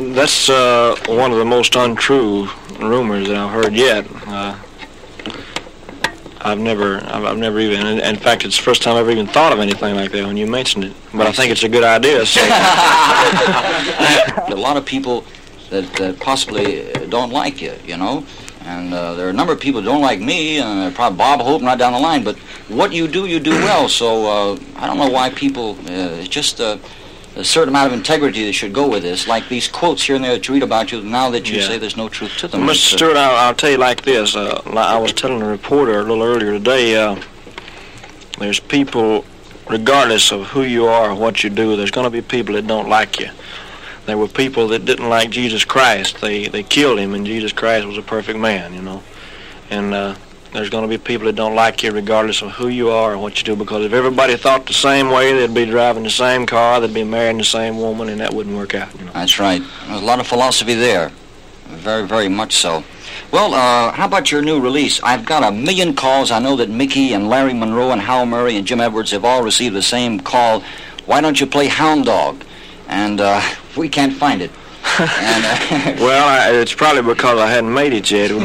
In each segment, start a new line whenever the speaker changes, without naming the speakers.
that's one of the most untrue rumors that I've heard yet. I've never even, in fact, it's the first time I've ever even thought of anything like that when you mentioned it. But I think it's a good idea. So.
A lot of people that possibly don't like you, you know. And there are a number of people who don't like me, and probably Bob Hope right down the line. But what you do well. So I don't know why people, it's just a certain amount of integrity that should go with this. Like these quotes here and there that you read about you, now that you say there's no truth to them.
Mr. Stewart, I'll tell you like this. I was telling a reporter a little earlier today, there's people, regardless of who you are or what you do, there's going to be people that don't like you. There were people that didn't like Jesus Christ. They killed him, and Jesus Christ was a perfect man, you know. And there's going to be people that don't like you regardless of who you are or what you do, because if everybody thought the same way, they'd be driving the same car, they'd be marrying the same woman, and that wouldn't work out, you know.
That's right. There's a lot of philosophy there. Very, very much so. Well, how about your new release? I've got 1 million calls. I know that Mickey and Larry Monroe and Hal Murray and Jim Edwards have all received the same call. Why don't you play Hound Dog? And we can't find it. And,
well, it's probably because I hadn't made it yet.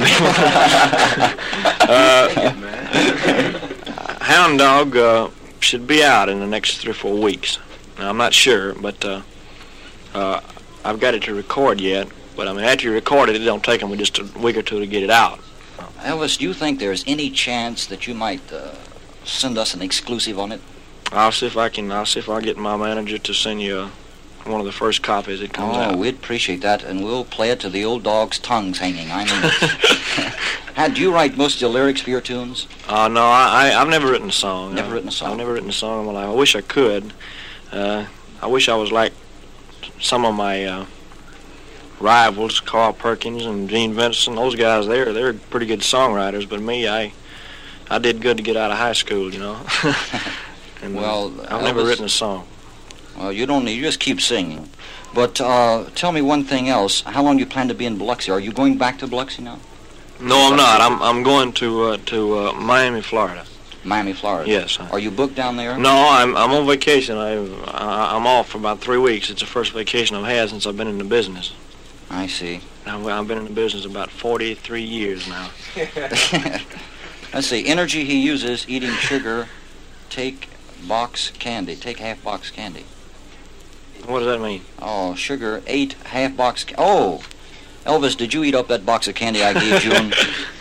Hound Dog should be out in the next 3 or 4 weeks. Now, I'm not sure, but I've got it to record yet. But, I mean, after you record it, it don't take them just a week or two to get it out.
Elvis, do you think there's any chance that you might send us an exclusive on it?
I'll see if I get my manager to send you one of the first copies that comes out.
Oh, we'd appreciate that, and we'll play it to the old dog's tongues hanging. I mean, do you write most of the lyrics for your tunes?
No, I've never written a song.
Never written a song?
I've never written a song in my life. I wish I could. I wish I was like some of my rivals, Carl Perkins and Gene Vincent. Those guys, they're pretty good songwriters, but me, I did good to get out of high school, you know. And,
well,
I've never written a song.
Well, you don't need. You just keep singing. But tell me one thing else. How long do you plan to be in Biloxi? Are you going back to Biloxi now?
No, I'm not. I'm going to Miami, Florida.
Miami, Florida.
Yes.
Are you booked down there?
No, I'm on vacation. I'm off for about 3 weeks. It's the first vacation I've had since I've been in the business.
I see.
I've been in the business about 43 years now.
Let's see. Energy he uses eating sugar. Take box candy. Take half box candy.
What does that mean?
Oh, sugar, 8 half box. Oh, Elvis, did you eat up that box of candy I gave June?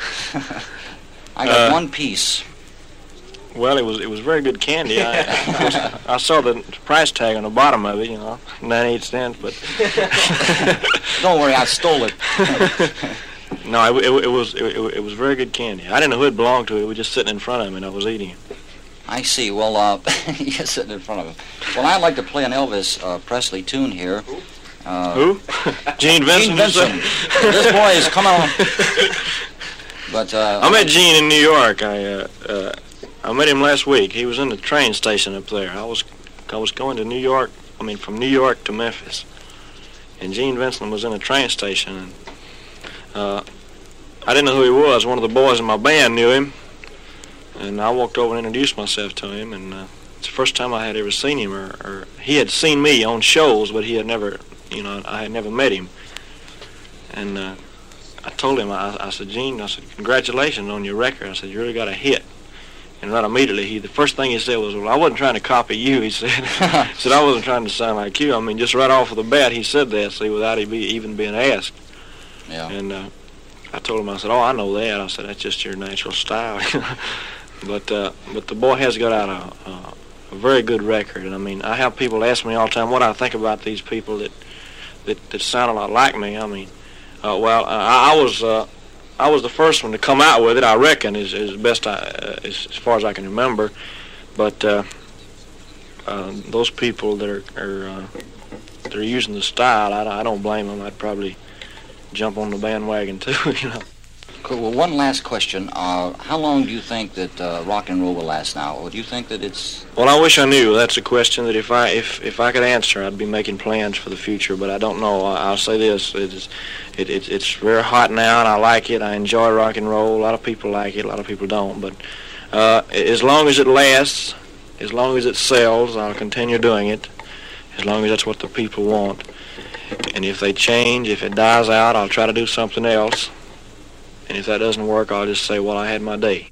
I got 1 piece.
Well, it was very good candy. I saw the price tag on the bottom of it, you know, 98 cents. But
don't worry, I stole it.
No, it was very good candy. I didn't know who it belonged to. It was just sitting in front of me, and I was eating it.
I see. Well, you're sitting in front of him. Well, I'd like to play an Elvis Presley tune here.
Who? Gene Vincent?
Gene Vincent. This boy is, come on. But
I met Gene in New York. I met him last week. He was in the train station up there. I was going to New York. I mean, from New York to Memphis, and Gene Vincent was in a train station. And I didn't know who he was. One of the boys in my band knew him. And I walked over and introduced myself to him, and it's the first time I had ever seen him, or he had seen me on shows, but he had never, you know, I had never met him. And I told him, I said, Gene, I said, congratulations on your record. I said, you really got a hit. And right immediately, the first thing he said was, well, I wasn't trying to copy you, he said. He said, I wasn't trying to sound like you. I mean, just right off of the bat, he said that, see, without even being asked.
Yeah.
And I told him, I said, oh, I know that. I said, that's just your natural style. But the boy has got out a very good record, and I mean, I have people ask me all the time what I think about these people that sound a lot like me. I mean, well, I was the first one to come out with it, I reckon, as best as far as I can remember. But those people that are using the style, I don't blame them. I'd probably jump on the bandwagon too, you know.
Cool. Well, one last question. How long do you think that rock and roll will last now? Or do you think that it's...
Well, I wish I knew. That's a question that if I could answer, I'd be making plans for the future, but I don't know. I'll say this. It's very hot now, and I like it. I enjoy rock and roll. A lot of people like it. A lot of people don't. But as long as it lasts, as long as it sells, I'll continue doing it, as long as that's what the people want. And if they change, if it dies out, I'll try to do something else. And if that doesn't work, I'll just say, well, I had my day.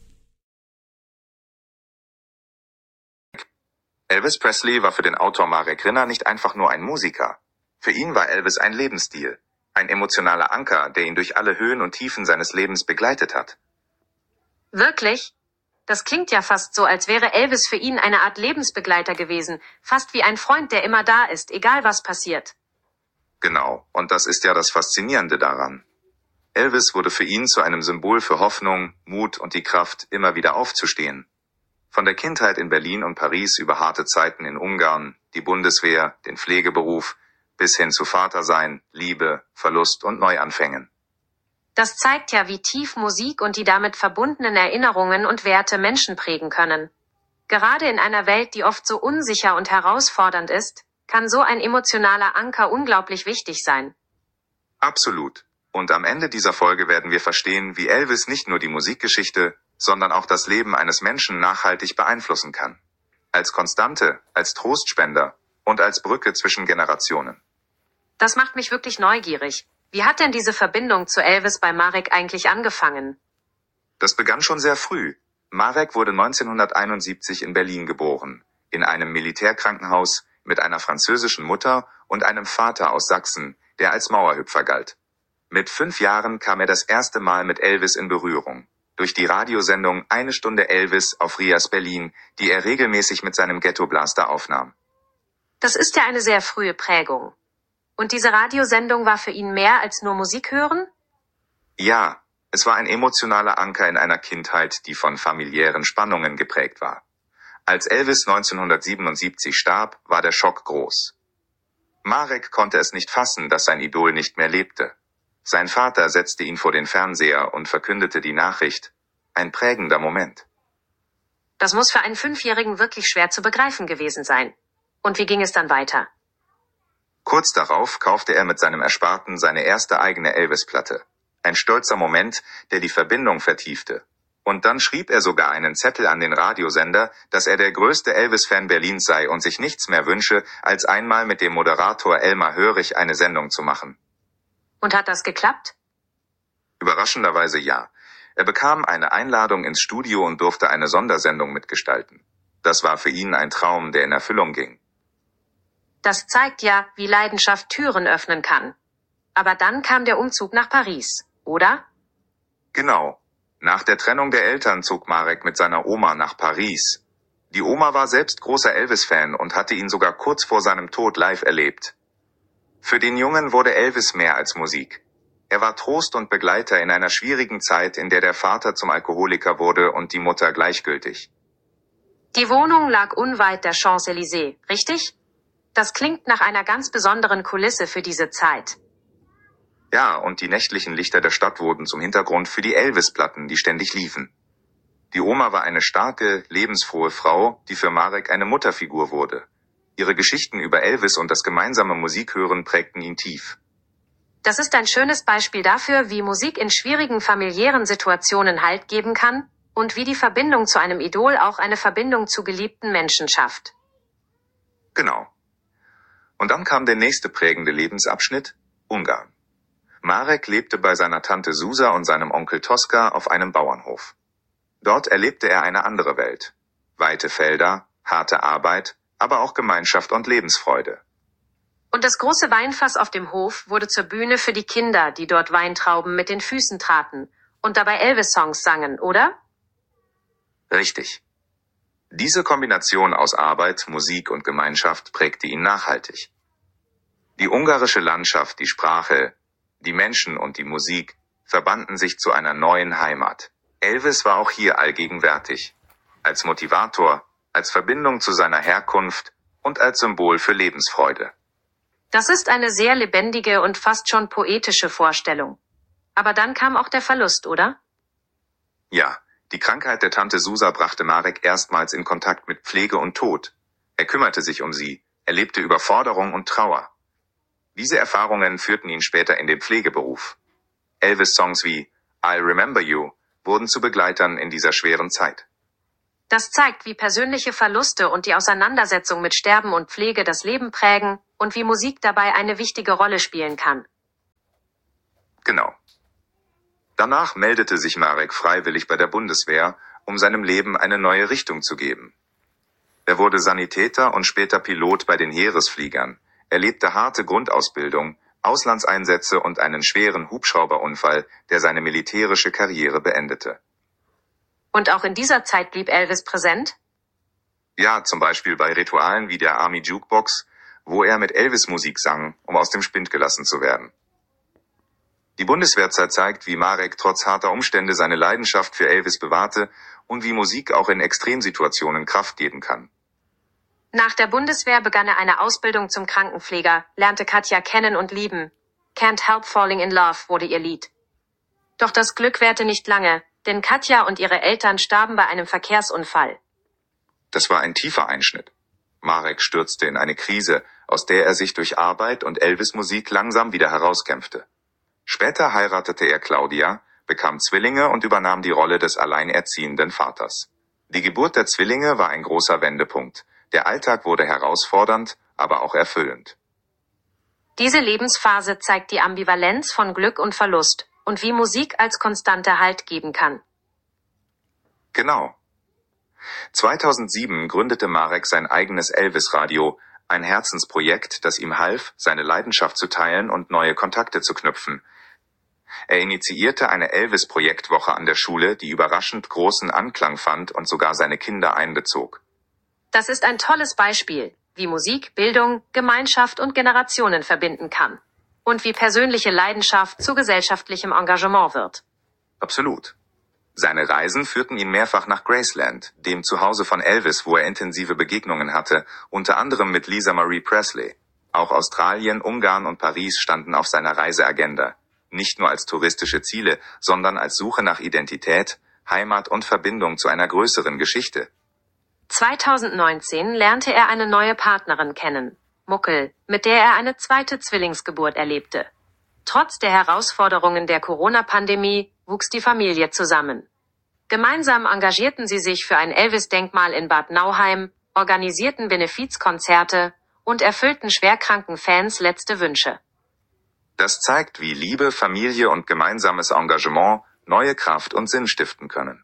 Elvis Presley war für den Autor Marek Rynner nicht einfach nur ein Musiker. Für ihn war Elvis ein Lebensstil, ein emotionaler Anker, der ihn durch alle Höhen und Tiefen seines Lebens begleitet hat.
Wirklich? Das klingt ja fast so, als wäre Elvis für ihn eine Art Lebensbegleiter gewesen, fast wie ein Freund, der immer da ist, egal was passiert.
Genau, und das ist ja das Faszinierende daran. Elvis wurde für ihn zu einem Symbol für Hoffnung, Mut und die Kraft, immer wieder aufzustehen. Von der Kindheit in Berlin und Paris über harte Zeiten in Ungarn, die Bundeswehr, den Pflegeberuf, bis hin zu Vatersein, Liebe, Verlust und Neuanfängen.
Das zeigt ja, wie tief Musik und die damit verbundenen Erinnerungen und Werte Menschen prägen können. Gerade in einer Welt, die oft so unsicher und herausfordernd ist, kann so ein emotionaler Anker unglaublich wichtig sein.
Absolut. Und am Ende dieser Folge werden wir verstehen, wie Elvis nicht nur die Musikgeschichte, sondern auch das Leben eines Menschen nachhaltig beeinflussen kann. Als Konstante, als Trostspender und als Brücke zwischen Generationen.
Das macht mich wirklich neugierig. Wie hat denn diese Verbindung zu Elvis bei Marek eigentlich angefangen?
Das begann schon sehr früh. Marek wurde 1971 in Berlin geboren, in einem Militärkrankenhaus mit einer französischen Mutter und einem Vater aus Sachsen, der als Mauerhüpfer galt. Mit 5 Jahren kam er das erste Mal mit Elvis in Berührung. Durch die Radiosendung Eine Stunde Elvis auf Rias Berlin, die er regelmäßig mit seinem Ghetto-Blaster aufnahm.
Das ist ja eine sehr frühe Prägung. Und diese Radiosendung war für ihn mehr als nur Musik hören?
Ja, es war ein emotionaler Anker in einer Kindheit, die von familiären Spannungen geprägt war. Als Elvis 1977 starb, war der Schock groß. Marek konnte es nicht fassen, dass sein Idol nicht mehr lebte. Sein Vater setzte ihn vor den Fernseher und verkündete die Nachricht. Ein prägender Moment.
Das muss für einen 5-Jährigen wirklich schwer zu begreifen gewesen sein. Und wie ging es dann weiter?
Kurz darauf kaufte er mit seinem Ersparten seine erste eigene Elvis-Platte. Ein stolzer Moment, der die Verbindung vertiefte. Und dann schrieb er sogar einen Zettel an den Radiosender, dass er der größte Elvis-Fan Berlins sei und sich nichts mehr wünsche, als einmal mit dem Moderator Elmar Hörig eine Sendung zu machen.
Und hat das geklappt?
Überraschenderweise ja. Er bekam eine Einladung ins Studio und durfte eine Sondersendung mitgestalten. Das war für ihn ein Traum, der in Erfüllung ging.
Das zeigt ja, wie Leidenschaft Türen öffnen kann. Aber dann kam der Umzug nach Paris, oder?
Genau. Nach der Trennung der Eltern zog Marek mit seiner Oma nach Paris. Die Oma war selbst großer Elvis-Fan und hatte ihn sogar kurz vor seinem Tod live erlebt. Für den Jungen wurde Elvis mehr als Musik. Er war Trost und Begleiter in einer schwierigen Zeit, in der der Vater zum Alkoholiker wurde und die Mutter gleichgültig.
Die Wohnung lag unweit der Champs-Élysées, richtig? Das klingt nach einer ganz besonderen Kulisse für diese Zeit.
Ja, und die nächtlichen Lichter der Stadt wurden zum Hintergrund für die Elvis-Platten, die ständig liefen. Die Oma war eine starke, lebensfrohe Frau, die für Marek eine Mutterfigur wurde. Ihre Geschichten über Elvis und das gemeinsame Musikhören prägten ihn tief.
Das ist ein schönes Beispiel dafür, wie Musik in schwierigen familiären Situationen Halt geben kann und wie die Verbindung zu einem Idol auch eine Verbindung zu geliebten Menschen schafft.
Genau. Und dann kam der nächste prägende Lebensabschnitt, Ungarn. Marek lebte bei seiner Tante Susa und seinem Onkel Tosca auf einem Bauernhof. Dort erlebte er eine andere Welt. Weite Felder, harte Arbeit, aber auch Gemeinschaft und Lebensfreude.
Und das große Weinfass auf dem Hof wurde zur Bühne für die Kinder, die dort Weintrauben mit den Füßen traten und dabei Elvis-Songs sangen, oder?
Richtig. Diese Kombination aus Arbeit, Musik und Gemeinschaft prägte ihn nachhaltig. Die ungarische Landschaft, die Sprache, die Menschen und die Musik verbanden sich zu einer neuen Heimat. Elvis war auch hier allgegenwärtig. Als Motivator, als Verbindung zu seiner Herkunft und als Symbol für Lebensfreude.
Das ist eine sehr lebendige und fast schon poetische Vorstellung. Aber dann kam auch der Verlust, oder?
Ja, die Krankheit der Tante Susa brachte Marek erstmals in Kontakt mit Pflege und Tod. Er kümmerte sich um sie, erlebte Überforderung und Trauer. Diese Erfahrungen führten ihn später in den Pflegeberuf. Elvis-Songs wie I'll Remember You wurden zu Begleitern in dieser schweren Zeit.
Das zeigt, wie persönliche Verluste und die Auseinandersetzung mit Sterben und Pflege das Leben prägen und wie Musik dabei eine wichtige Rolle spielen kann.
Genau. Danach meldete sich Marek freiwillig bei der Bundeswehr, um seinem Leben eine neue Richtung zu geben. Er wurde Sanitäter und später Pilot bei den Heeresfliegern, erlebte harte Grundausbildung, Auslandseinsätze und einen schweren Hubschrauberunfall, der seine militärische Karriere beendete.
Und auch in dieser Zeit blieb Elvis präsent?
Ja, zum Beispiel bei Ritualen wie der Army Jukebox, wo er mit Elvis-Musik sang, um aus dem Spind gelassen zu werden. Die Bundeswehrzeit zeigt, wie Marek trotz harter Umstände seine Leidenschaft für Elvis bewahrte und wie Musik auch in Extremsituationen Kraft geben kann.
Nach der Bundeswehr begann er eine Ausbildung zum Krankenpfleger, lernte Katja kennen und lieben. Can't Help Falling in Love wurde ihr Lied. Doch das Glück währte nicht lange, denn Katja und ihre Eltern starben bei einem Verkehrsunfall.
Das war ein tiefer Einschnitt. Marek stürzte in eine Krise, aus der er sich durch Arbeit und Elvis-Musik langsam wieder herauskämpfte. Später heiratete er Claudia, bekam Zwillinge und übernahm die Rolle des alleinerziehenden Vaters. Die Geburt der Zwillinge war ein großer Wendepunkt. Der Alltag wurde herausfordernd, aber auch erfüllend.
Diese Lebensphase zeigt die Ambivalenz von Glück und Verlust und wie Musik als konstanter Halt geben kann.
Genau. 2007 gründete Marek sein eigenes Elvis-Radio, ein Herzensprojekt, das ihm half, seine Leidenschaft zu teilen und neue Kontakte zu knüpfen. Er initiierte eine Elvis-Projektwoche an der Schule, die überraschend großen Anklang fand und sogar seine Kinder einbezog.
Das ist ein tolles Beispiel, wie Musik, Bildung, Gemeinschaft und Generationen verbinden kann. Und wie persönliche Leidenschaft zu gesellschaftlichem Engagement wird.
Absolut. Seine Reisen führten ihn mehrfach nach Graceland, dem Zuhause von Elvis, wo er intensive Begegnungen hatte, unter anderem mit Lisa Marie Presley. Auch Australien, Ungarn und Paris standen auf seiner Reiseagenda. Nicht nur als touristische Ziele, sondern als Suche nach Identität, Heimat und Verbindung zu einer größeren Geschichte.
2019 lernte er eine neue Partnerin kennen, Muckel, mit der er eine zweite Zwillingsgeburt erlebte. Trotz der Herausforderungen der Corona-Pandemie wuchs die Familie zusammen. Gemeinsam engagierten sie sich für ein Elvis-Denkmal in Bad Nauheim, organisierten Benefizkonzerte und erfüllten schwerkranken Fans letzte Wünsche.
Das zeigt, wie Liebe, Familie und gemeinsames Engagement neue Kraft und Sinn stiften können.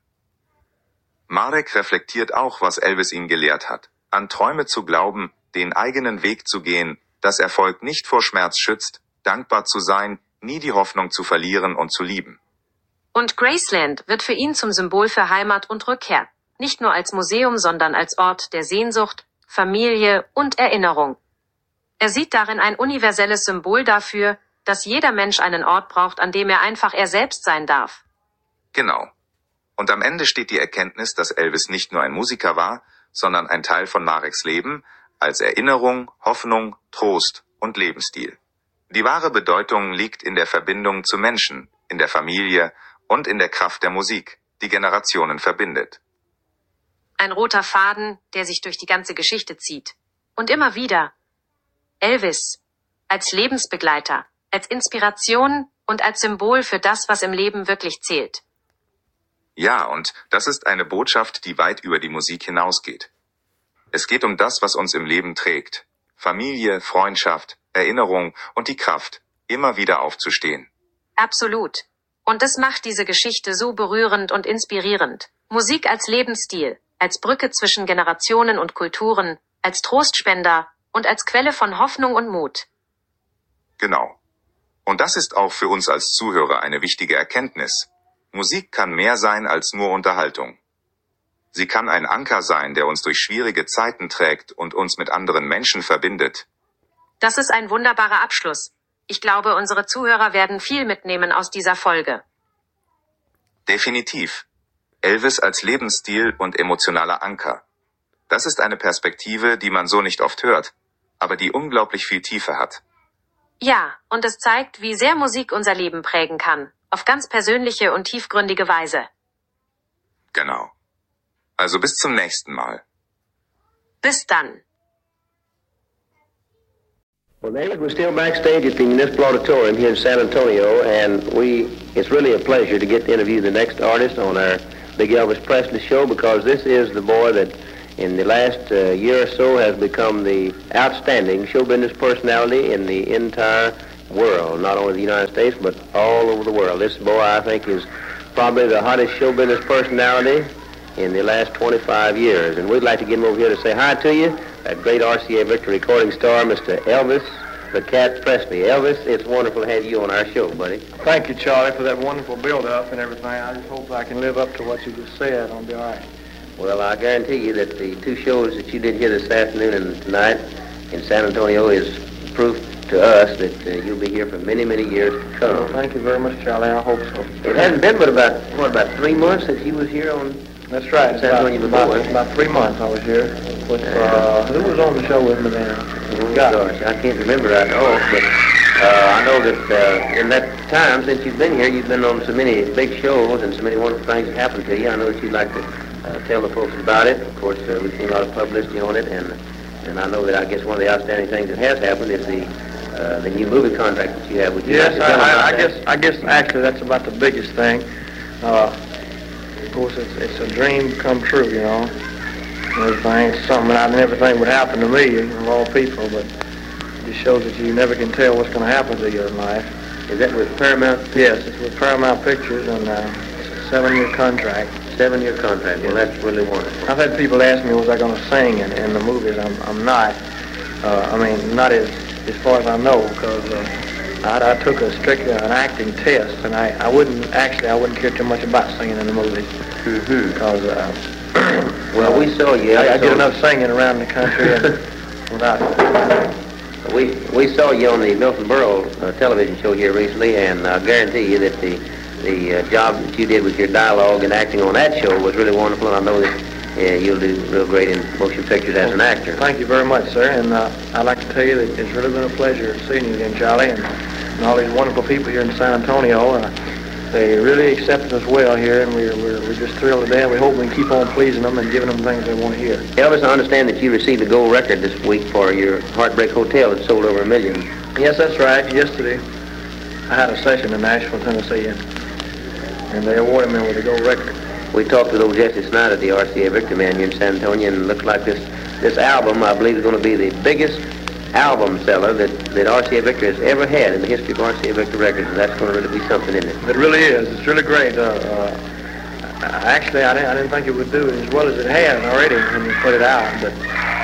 Marek reflektiert auch, was Elvis ihn gelehrt hat. An Träume zu glauben, den eigenen Weg zu gehen, dass Erfolg nicht vor Schmerz schützt, dankbar zu sein, nie die Hoffnung zu verlieren und zu lieben.
Und Graceland wird für ihn zum Symbol für Heimat und Rückkehr. Nicht nur als Museum, sondern als Ort der Sehnsucht, Familie und Erinnerung. Er sieht darin ein universelles Symbol dafür, dass jeder Mensch einen Ort braucht, an dem er einfach er selbst sein darf.
Genau. Und am Ende steht die Erkenntnis, dass Elvis nicht nur ein Musiker war, sondern ein Teil von Mareks Leben, als Erinnerung, Hoffnung, Trost und Lebensstil. Die wahre Bedeutung liegt in der Verbindung zu Menschen, in der Familie und in der Kraft der Musik, die Generationen verbindet.
Ein roter Faden, der sich durch die ganze Geschichte zieht. Und immer wieder. Elvis. Als Lebensbegleiter, als Inspiration und als Symbol für das, was im Leben wirklich zählt.
Ja, und das ist eine Botschaft, die weit über die Musik hinausgeht. Es geht um das, was uns im Leben trägt. Familie, Freundschaft, Erinnerung und die Kraft, immer wieder aufzustehen.
Absolut. Und das macht diese Geschichte so berührend und inspirierend. Musik als Lebensstil, als Brücke zwischen Generationen und Kulturen, als Trostspender und als Quelle von Hoffnung und Mut.
Genau. Und das ist auch für uns als Zuhörer eine wichtige Erkenntnis. Musik kann mehr sein als nur Unterhaltung. Sie kann ein Anker sein, der uns durch schwierige Zeiten trägt und uns mit anderen Menschen verbindet.
Das ist ein wunderbarer Abschluss. Ich glaube, unsere Zuhörer werden viel mitnehmen aus dieser Folge.
Definitiv. Elvis als Lebensstil und emotionaler Anker. Das ist eine Perspektive, die man so nicht oft hört, aber die unglaublich viel Tiefe hat.
Ja, und es zeigt, wie sehr Musik unser Leben prägen kann. Auf ganz persönliche und tiefgründige Weise.
Genau. Also bis zum nächsten Mal.
Bis dann.
Well, David, we're still backstage at the Municipal Auditorium here in San Antonio, and it's really a pleasure to get to interview the next artist on our Big Elvis Presley Show, because this is the boy that in the last year or so has become the outstanding show business personality in the entire world, not only the United States, but all over the world. This boy, I think, is probably the hottest show business personality in the last 25 years. And we'd like to get him over here to say hi to you, that great RCA Victor recording star, Mr. Elvis the Cat Presley. Elvis, it's wonderful to have you on our show, buddy.
Thank you, Charlie, for that wonderful build-up and everything. I just hope I can live up to what you just said. I'll be all right.
Well, I guarantee you that the two shows that you did here this afternoon and tonight in San Antonio is proof to us that you'll be here for many, many years to come.
Well, thank you very much, Charlie. I hope so.
It hasn't been but about 3 months since you was here on...
That's right.
San Antonio before.
About 3 months I was here. Who was on the show with me then?
Oh, gosh, I can't remember right now, but I know that in that time since you've been here, you've been on so many big shows and so many wonderful things that happened to you. I know that you'd like to tell the folks about it. Of course, we've seen a lot of publicity on it, and I know that I guess one of the outstanding things that has happened is the new movie contract that you have with you.
Yes, I guess actually that's about the biggest thing. Of course, it's a dream come true, you know. Everything, it's something I never think would happen to me, of all people, but it just shows that you never can tell what's going to happen to you in life.
Is that with Paramount?
Yes, it's with Paramount Pictures, and it's a 7-year contract.
7-year contract. Well, that's really wonderful.
I've had people ask me, was I going to sing in the movies? I'm not. Not as far as I know, because I took strictly an acting test, and I wouldn't care too much about singing in the movies.
Mm-hmm.
Because,
well, we saw you.
I get enough singing around the country and without...
We saw you on the Milton Berle television show here recently, and I guarantee you that the job that you did with your dialogue and acting on that show was really wonderful, and I know that you'll do real great in motion pictures as an actor.
Thank you very much, sir, and I'd like to tell you that it's really been a pleasure seeing you again, Charlie, and all these wonderful people here in San Antonio. They really accepted us well here, and we're just thrilled to death. We hope we can keep on pleasing them and giving them things they want to hear.
Elvis, I understand that you received a gold record this week for your Heartbreak Hotel that sold over 1 million.
Yes, that's right. Yesterday, I had a session in Nashville, Tennessee, and they awarded me with a gold record.
We talked with old Jesse Snyder, the RCA Victor man here in San Antonio, and it looks like this album, I believe, is going to be the biggest album seller that RCA Victor has ever had in the history of RCA Victor Records, and that's going to really be something, isn't it?
It really is. It's really great. Actually, I didn't think it would do as well as it had already when you put it out, but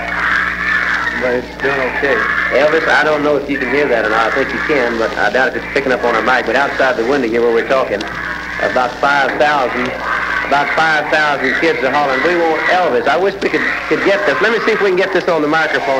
it's doing okay.
Elvis, I don't know if you can hear that or not. I think you can, but I doubt if it's picking up on our mic. But outside the window here where we're talking, about 5,000 kids are hollering, "We want Elvis." I wish we could get this. Let me see if we can get this on the microphone.